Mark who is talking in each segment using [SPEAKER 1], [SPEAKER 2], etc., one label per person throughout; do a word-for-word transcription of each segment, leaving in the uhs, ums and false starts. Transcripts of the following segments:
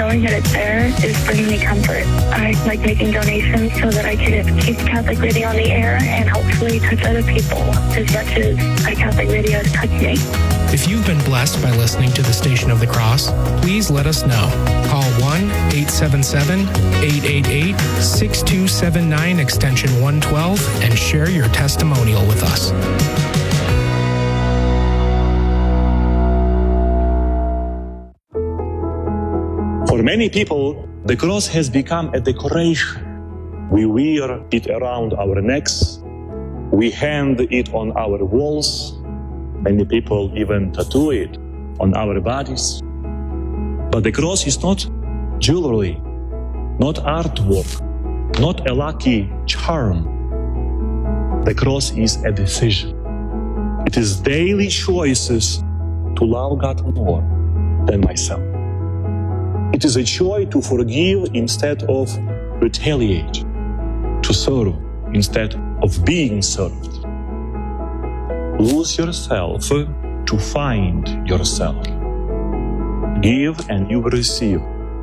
[SPEAKER 1] knowing that it's there is bringing me comfort. I like making donations so that I can keep Catholic Radio on the air and hopefully touch other people as much as Catholic Radio has touched me.
[SPEAKER 2] If you've been blessed by listening to the Station of the Cross, please let us know. Call one eight seven seven, eight eight eight, six two seven nine extension one twelve and share your testimonial with us.
[SPEAKER 3] For many people, the cross has become a decoration. We wear it around our necks. We hang it on our walls. Many people even tattoo it on our bodies. But the cross is not jewelry, not artwork, not a lucky charm. The cross is a decision. It is daily choices to love God more than myself. It is a choice to forgive instead of retaliate, to serve instead of being served. Lose yourself to find yourself. Give and you will receive.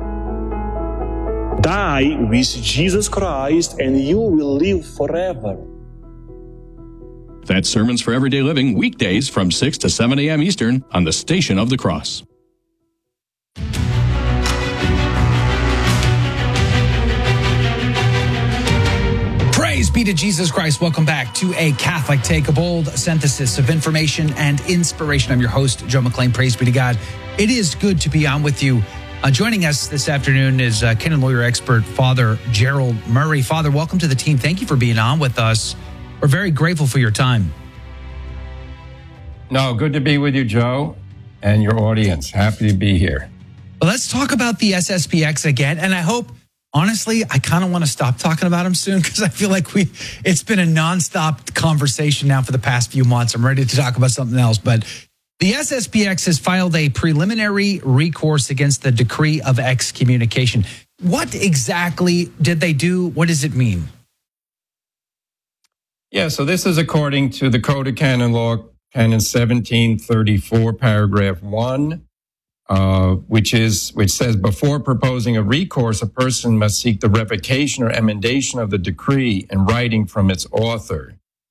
[SPEAKER 3] Die with Jesus Christ and you will live forever.
[SPEAKER 4] That's Sermons for Everyday Living, weekdays from six to seven a.m. Eastern on the Station of the Cross.
[SPEAKER 5] Praise be to Jesus Christ. Welcome back to A Catholic Take, a bold synthesis of information and inspiration. I'm your host, Joe McClain. Praise be to God. It is good to be on with you. Uh, joining us this afternoon is uh, canon lawyer expert, Father Gerald Murray. Father, welcome to the team. Thank you for being on with us. We're very grateful for your time.
[SPEAKER 6] No, good to be with you, Joe, and your audience. Happy to be here.
[SPEAKER 5] Well, let's talk about the S S P X again, and I hope honestly, I kind of want to stop talking about him soon because I feel like we it's been a nonstop conversation now for the past few months. I'm ready to talk about something else. But the S S P X has filed a preliminary recourse against the decree of excommunication. What exactly did they do? What does it mean?
[SPEAKER 6] Yeah, so this is according to the Code of Canon Law, Canon seventeen thirty-four, paragraph one. Uh, which is which says before proposing a recourse, a person must seek the revocation or emendation of the decree in writing from its author.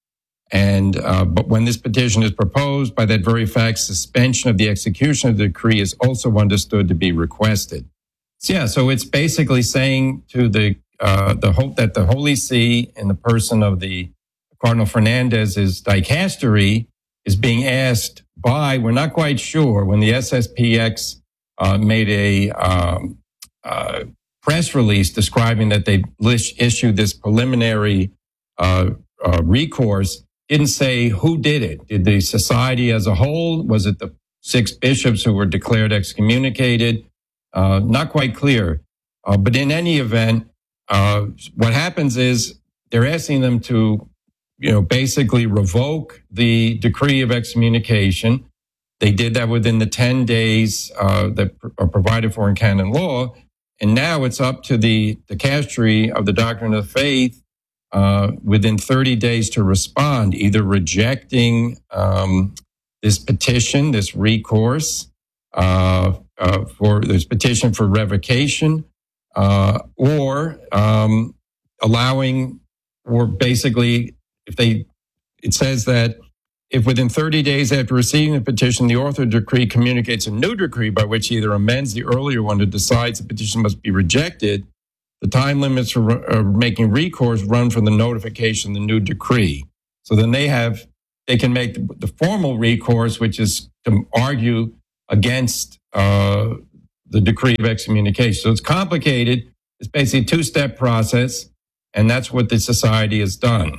[SPEAKER 6] And uh, but when this petition is proposed, by that very fact, suspension of the execution of the decree is also understood to be requested. So yeah, so it's basically saying to the uh, the hope that the Holy See, in the person of the Cardinal Fernandez's dicastery, is being asked by, we're not quite sure, when the S S P X uh, made a um, uh, press release describing that they issued this preliminary uh, uh, recourse, didn't say who did it. Did the society as a whole? Was it the six bishops who were declared excommunicated? Uh, not quite clear. Uh, but in any event, uh, what happens is they're asking them to you know, basically revoke the decree of excommunication. They did that within the ten days uh, that are provided for in canon law. And now it's up to the dicastery of the doctrine of faith uh, within thirty days to respond, either rejecting um, this petition, this recourse, uh, uh, for this petition for revocation, uh, or um, allowing, or basically, If they, it says that if within thirty days after receiving the petition, the author of the decree communicates a new decree by which he either amends the earlier one or decides the petition must be rejected, the time limits for uh, making recourse run from the notification of the new decree. So then they have, they can make the, the formal recourse, which is to argue against uh, the decree of excommunication. So it's complicated. It's basically a two-step process, and that's what the society has done.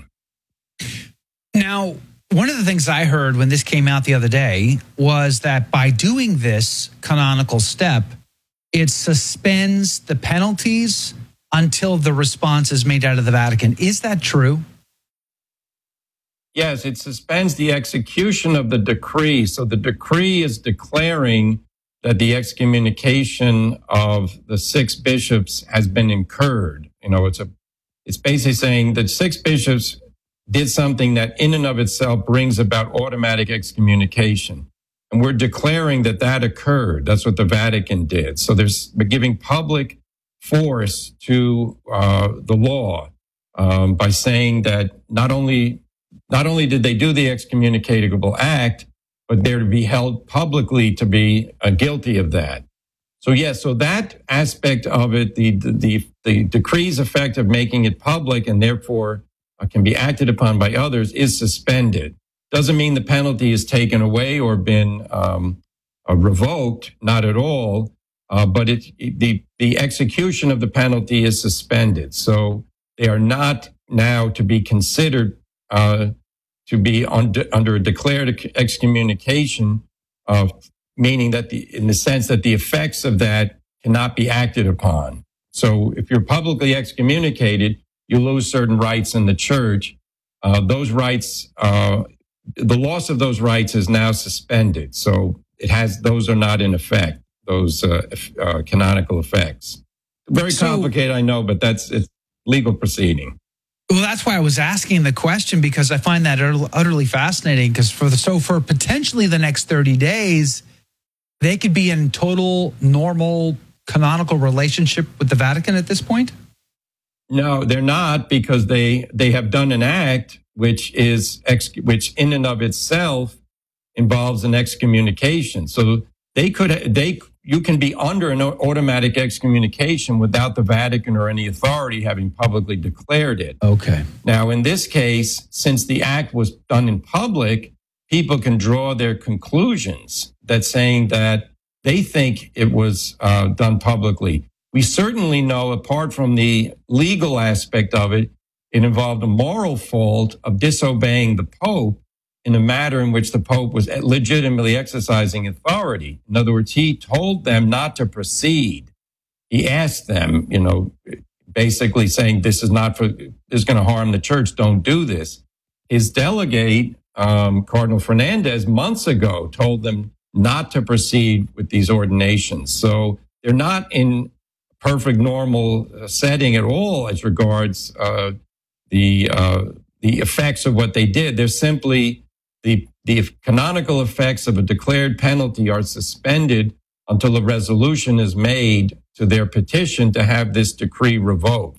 [SPEAKER 5] Now, one of the things I heard when this came out the other day was that by doing this canonical step, it suspends the penalties until the response is made out of the Vatican. Is that true?
[SPEAKER 6] Yes, it suspends the execution of the decree. So the decree is declaring that the excommunication of the six bishops has been incurred. You know, it's a, it's basically saying that six bishops did something that in and of itself brings about automatic excommunication. And we're declaring that that occurred. That's what the Vatican did. So there's we're giving public force to uh, the law um, by saying that not only not only did they do the excommunicatable act, but they're to be held publicly to be uh, guilty of that. So yes, yeah, so that aspect of it, the the the decree's effect of making it public and therefore uh, can be acted upon by others is suspended. Doesn't mean the penalty is taken away or been um, uh, revoked, not at all. Uh, but it, it, the the execution of the penalty is suspended, so they are not now to be considered uh, to be on, under a declared excommunication, uh, meaning that the in the sense that the effects of that cannot be acted upon. So if you're publicly excommunicated, you lose certain rights in the church. Uh, those rights. Uh, The loss of those rights is now suspended, so it has; those are not in effect. Those uh, uh, canonical effects. Very
[SPEAKER 5] So-
[SPEAKER 6] complicated, I know, but that's it's legal proceeding.
[SPEAKER 5] Well, that's why I was asking the question, because I find that ut- utterly fascinating. Because for the so for potentially the next thirty days, they could be in total normal canonical relationship with the Vatican at this point.
[SPEAKER 6] No, they're not, because they they have done an act which is ex, which in and of itself involves an excommunication. So they could they you can be under an automatic excommunication without the Vatican or any authority having publicly declared it.
[SPEAKER 5] Okay.
[SPEAKER 6] Now, in this case, since the act was done in public, people can draw their conclusions that saying that they think it was uh, done publicly. We certainly know, apart from the legal aspect of it, it involved a moral fault of disobeying the Pope in a matter in which the Pope was legitimately exercising authority. In other words, he told them not to proceed. He asked them, you know, basically saying, this is not for, this is going to harm the church. Don't do this. His delegate, um, Cardinal Fernandez, months ago told them not to proceed with these ordinations. So they're not in perfect normal setting at all as regards uh, the uh, the effects of what they did. They're simply the the canonical effects of a declared penalty are suspended until a resolution is made to their petition to have this decree revoked.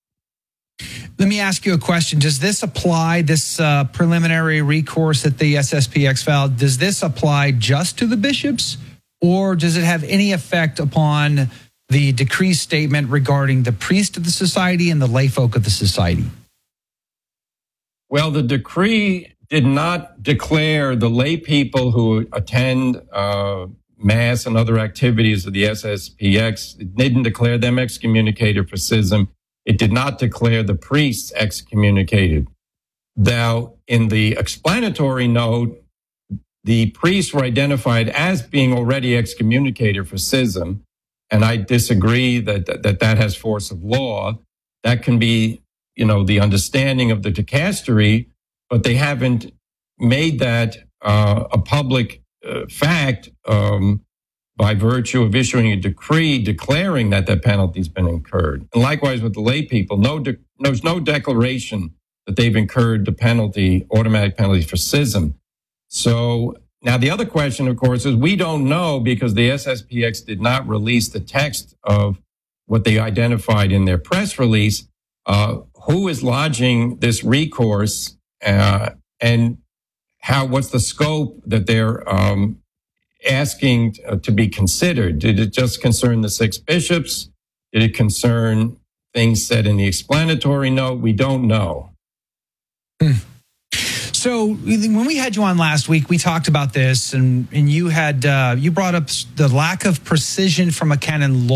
[SPEAKER 5] Let me ask you a question. Does this apply, this uh, preliminary recourse that the S S P X filed, does this apply just to the bishops, or does it have any effect upon the decree statement regarding the priest of the society and the lay folk of the society?
[SPEAKER 6] Well, the decree did not declare the lay people who attend uh, Mass and other activities of the S S P X. It didn't declare them excommunicated for schism. It did not declare the priests excommunicated. Now, in the explanatory note, the priests were identified as being already excommunicated for schism, and I disagree that that, that has force of law. That can be, you know, the understanding of the dicastery, but they haven't made that uh, a public uh, fact um, by virtue of issuing a decree declaring that that penalty's been incurred. And likewise with the lay people, no de- there's no declaration that they've incurred the penalty, automatic penalty for schism. So now the other question, of course, is we don't know, because the S S P X did not release the text of what they identified in their press release, uh, who is lodging this recourse uh, and how, what's the scope that they're um, asking to be considered. Did it just concern the six bishops? Did it concern things said in the explanatory note? We don't know.
[SPEAKER 5] Hmm. So when we had you on last week, we talked about this, and, and you had uh, you brought up the lack of precision from a canon law.